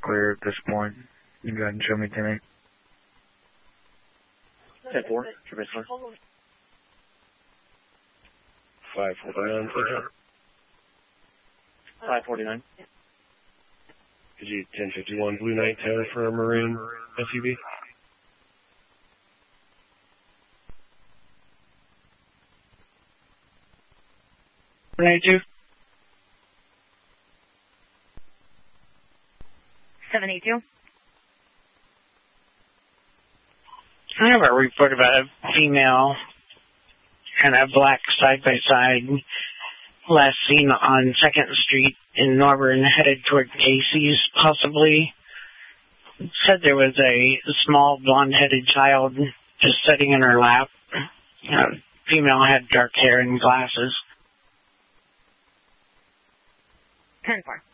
clear at this point. You can go ahead and show me Timmy. 10-4, your base car. 549. 549. Could you 1051 Blue Knight Tower for a maroon SUV? $782. 782. I have a report about a female and a black side-by-side last seen on 2nd Street in Norburn headed toward Casey's, possibly. Said there was a small blonde-headed child just sitting in her lap. Female had dark hair and glasses. 10-4.